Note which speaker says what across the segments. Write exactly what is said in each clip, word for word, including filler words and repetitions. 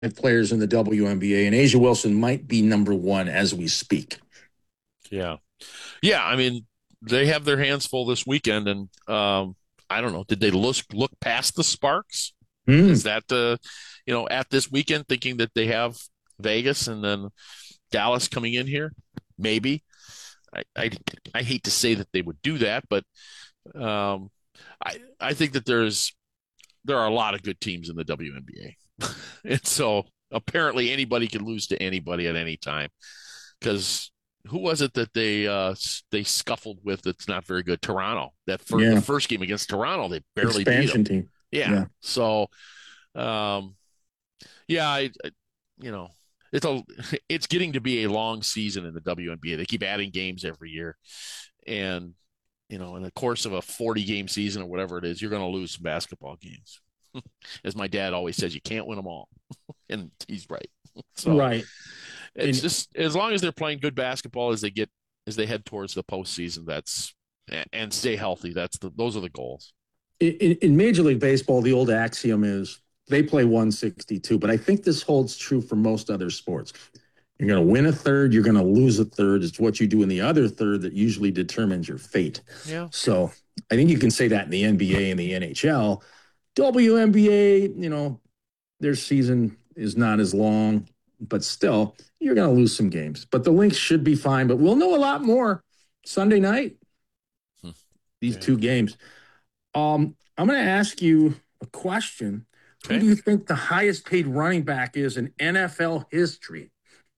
Speaker 1: players in the W N B A, and A'ja Wilson might be number one as we speak.
Speaker 2: Yeah. Yeah. I mean, they have their hands full this weekend. And um, I don't know. Did they look, look past the Sparks? Is
Speaker 1: Hmm.
Speaker 2: that the, you know, at this weekend thinking that they have Vegas and then Dallas coming in here? Maybe. I, I, I hate to say that they would do that, but um, I, I think that there's, there are a lot of good teams in the W N B A. And so apparently anybody can lose to anybody at any time because who was it that they uh they scuffled with that's not very good? Toronto. That for the
Speaker 1: Yeah.
Speaker 2: first game against Toronto, they barely beat them.
Speaker 1: Expansion team.
Speaker 2: Yeah.
Speaker 1: Yeah.
Speaker 2: So um yeah, I, I you know, it's a it's getting to be a long season in the W N B A. They keep adding games every year. And you know, in the course of a forty game season or whatever it is, you're going to lose some basketball games. As my dad always says, you can't win them all. And he's right. So
Speaker 1: Right.
Speaker 2: it's
Speaker 1: And
Speaker 2: just as long as they're playing good basketball as they get as they head towards the postseason, that's and stay healthy. That's the those are the goals.
Speaker 1: in, in Major League Baseball, the old axiom is they play one sixty-two, but I think this holds true for most other sports. You're going to win a third, you're going to lose a third. It's what you do in the other third that usually determines your fate.
Speaker 2: Yeah.
Speaker 1: So I think you can say that in the N B A and the N H L. W N B A, you know, their season is not as long, but still, you're going to lose some games. But the Lynx should be fine. But we'll know a lot more Sunday night,
Speaker 2: Hmm.
Speaker 1: these
Speaker 2: Yeah.
Speaker 1: two games. Um, I'm going to ask you a question. Who
Speaker 2: Okay.
Speaker 1: do you think the highest paid running back is in N F L history?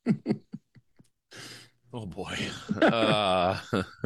Speaker 2: Oh boy. Uh,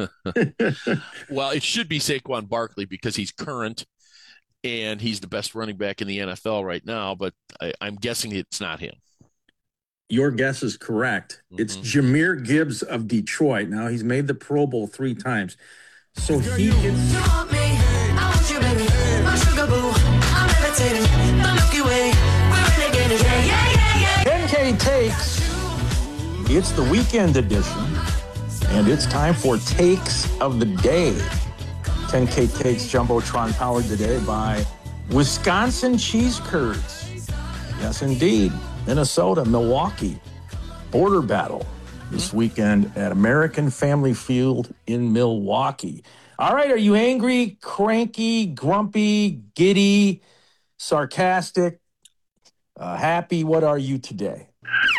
Speaker 2: well, it should be Saquon Barkley because he's current and he's the best running back in the N F L right now. But I, I'm guessing it's not him.
Speaker 1: Your guess is correct. It's
Speaker 2: Mm-hmm.
Speaker 1: Jahmyr Gibbs of Detroit. Now, he's made the Pro Bowl three times. So he
Speaker 3: You
Speaker 1: gets.
Speaker 3: want me, I want you, baby. My sugar boo, I'm levitating. The Milky Way, we're renegading. Yeah, yeah, yeah, yeah.
Speaker 1: ten K takes. It's the weekend edition, and it's time for Takes of the Day. ten K Takes Jumbotron powered today by Wisconsin Cheese Curds. Yes, indeed. Minnesota, Milwaukee. Border battle this weekend at American Family Field in Milwaukee. All right, are you angry, cranky, grumpy, giddy, sarcastic, uh, happy? What are you today?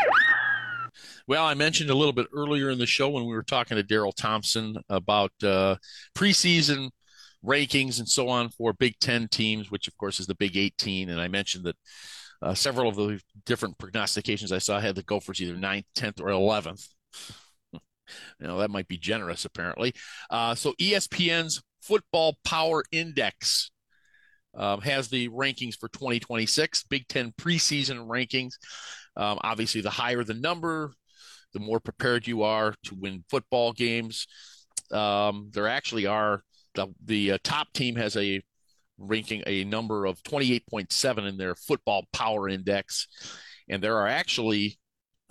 Speaker 2: Well, I mentioned a little bit earlier in the show when we were talking to Daryl Thompson about uh, preseason rankings and so on for Big Ten teams, which of course is the Big eighteen. And I mentioned that uh, several of the different prognostications I saw had the Gophers either ninth, tenth, or eleventh. You know, that might be generous, apparently. Uh, so E S P N's Football Power Index um, has the rankings for twenty twenty-six, Big Ten preseason rankings. Um, obviously, the higher the number, the more prepared you are to win football games. Um, there actually are the the uh, top team has a ranking a number of twenty-eight point seven in their football power index, and there are actually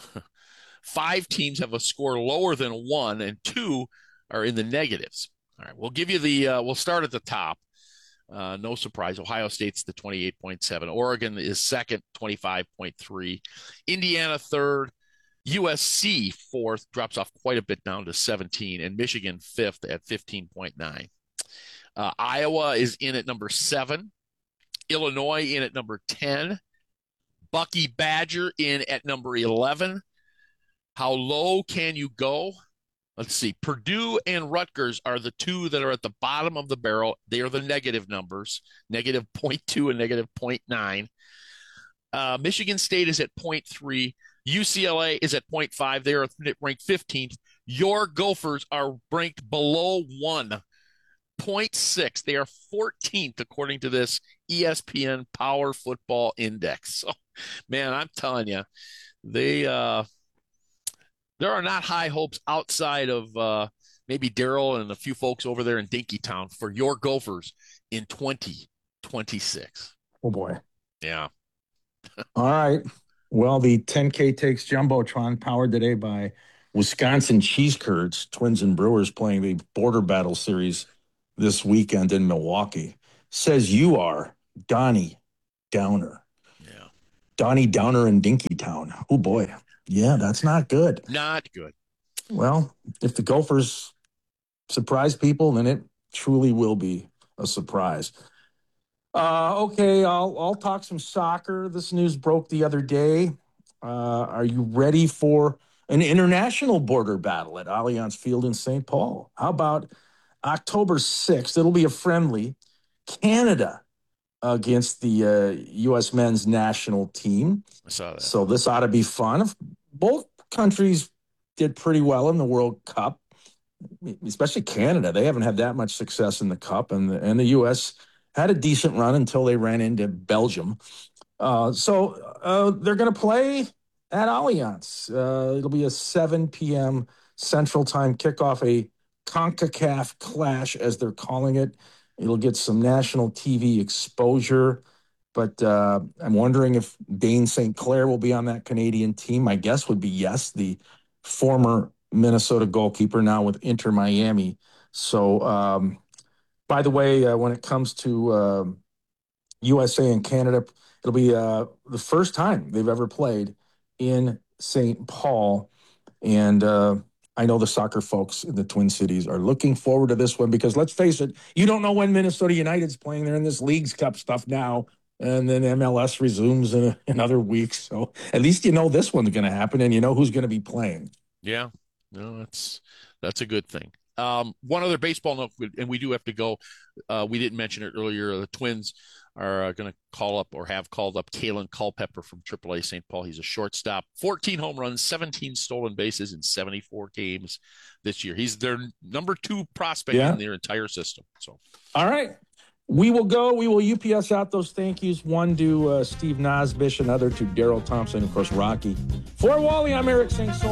Speaker 2: five teams have a score lower than one, and two are in the negatives. All right, we'll give you the. Uh, we'll start at the top. Uh, no surprise. Ohio State's the twenty-eight point seven. Oregon is second, twenty-five point three. Indiana third. U S C fourth, drops off quite a bit down to seventeen, and Michigan fifth at fifteen point nine. Uh, Iowa is in at number seven. Illinois in at number ten. Bucky Badger in at number eleven. How low can you go? Let's see. Purdue and Rutgers are the two that are at the bottom of the barrel. They are the negative numbers, negative zero point two and negative zero point nine. Uh, Michigan State is at zero point three. U C L A is at zero point five. They are ranked fifteenth. Your Gophers are ranked below one, zero point six. They are fourteenth according to this E S P N Power Football Index. So, man, I'm telling you, they uh, there are not high hopes outside of uh, maybe Daryl and a few folks over there in Dinkytown for your Gophers in twenty twenty-six.
Speaker 1: Oh, boy.
Speaker 2: Yeah.
Speaker 1: All right. Well, the ten K takes Jumbotron powered today by Wisconsin Cheese Curds, Twins and Brewers playing the Border Battle Series this weekend in Milwaukee. Says you are Donnie Downer.
Speaker 2: Yeah.
Speaker 1: Donnie Downer in Dinkytown. Oh, boy. Yeah, that's not good.
Speaker 2: Not good.
Speaker 1: Well, if the Gophers surprise people, then it truly will be a surprise. Uh, okay, I'll I'll talk some soccer. This news broke the other day. Uh, are you ready for an international border battle at Allianz Field in Saint Paul? How about October sixth? It'll be a friendly. Canada against the uh, U S men's national team.
Speaker 2: I saw that.
Speaker 1: So this ought to be fun. Both countries did pretty well in the World Cup, especially Canada. They haven't had that much success in the Cup, and the, and the U S had a decent run until they ran into Belgium. Uh, so uh, they're going to play at Allianz. Uh, it'll be a seven p.m. Central Time kickoff, a CONCACAF clash, as they're calling it. It'll get some national T V exposure, but uh, I'm wondering if Dane Saint Clair will be on that Canadian team. My guess would be yes, the former Minnesota goalkeeper, now with Inter Miami. So, um, by the way, uh, when it comes to uh, U S A and Canada, it'll be uh, the first time they've ever played in Saint Paul. And uh, I know the soccer folks in the Twin Cities are looking forward to this one because, let's face it, you don't know when Minnesota United's playing. They're in this Leagues Cup stuff now, and then M L S resumes in another week. So at least you know this one's going to happen, and you know who's going to be playing.
Speaker 2: Yeah, no, that's that's a good thing. Um, one other baseball note, and we do have to go. Uh, we didn't mention it earlier. The Twins are uh, going to call up or have called up Kalen Culpepper from triple A Saint Paul. He's a shortstop, fourteen home runs, seventeen stolen bases in seventy-four games this year. He's their number two prospect yeah. in their entire system. So,
Speaker 1: all right. We will go. We will U P S out those thank yous. One to uh, Steve Nosbish, another to Daryl Thompson, of course, Rocky. For Wally, I'm Eric Saint